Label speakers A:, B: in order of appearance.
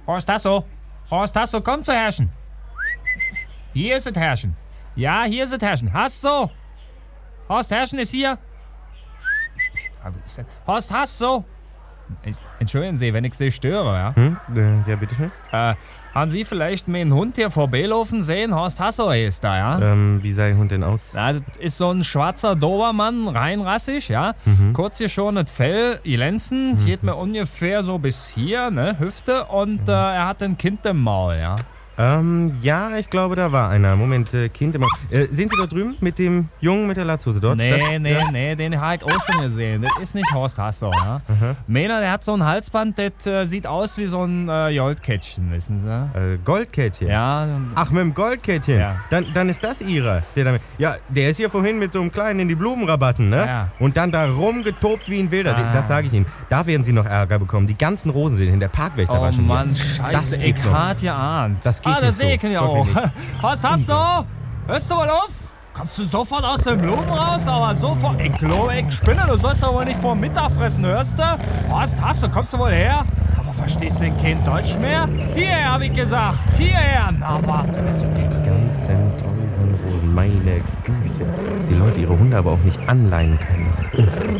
A: Horst Hasso. Horst Hasso, komm zu Herrchen. Hier ist es Herrchen. Ja, hier ist es Herrchen. Hasso. Horst Herrchen ist hier. Horst Hasso. Entschuldigen Sie, wenn ich Sie störe, ja?
B: Ja, bitteschön.
A: Haben Sie vielleicht meinen Hund hier vorbeilaufen sehen? Horst Hasso ist da, ja?
B: Wie sah Ihr Hund denn aus?
A: Ja, das ist so ein schwarzer Dobermann, rein rassig, ja? Kurz geschorenes Fell, glänzend, geht mir ungefähr so bis hier, ne, Hüfte, und er hat ein Kind im Maul, ja?
B: Ja, ich glaube, da war einer. Moment, Kind immer. Sehen Sie dort drüben mit dem Jungen mit der Latzhose dort?
A: Nee, den habe ich auch schon gesehen. Das ist nicht Horst Hasso, ja? Meiner, der hat so ein Halsband, das sieht aus wie so ein Goldkettchen, wissen Sie?
B: Goldkettchen?
A: Ja.
B: Ach, mit dem Goldkettchen?
A: Ja.
B: Dann ist das Ihrer. Der ist hier vorhin mit so einem Kleinen in die Blumenrabatten, ne?
A: Ja.
B: Und dann da rumgetobt wie ein Wilder. Das sage ich Ihnen. Da werden Sie noch Ärger bekommen. Die ganzen Rosen sind hin. Der Parkwächter war schon hier.
A: Oh Mann, scheiße, ich hart geahnt.
B: Das geht
A: das sehe ich
B: nicht so.
A: ja auch.
B: Wirklich
A: Horst Hasso, hörst du mal auf? Kommst du sofort aus den Blumen raus? Aber sofort. Ich glaube, ich spinne. Du sollst doch wohl nicht vor Mittag fressen, hörst du? Horst Hasso, kommst du wohl her? Sag mal, verstehst du denn kein Deutsch mehr? Hierher, hab ich gesagt. Hierher. Na, warte.
B: Die ganzen teuren Rosen. Meine Güte. Dass die Leute ihre Hunde aber auch nicht anleihen können. Das ist unfair.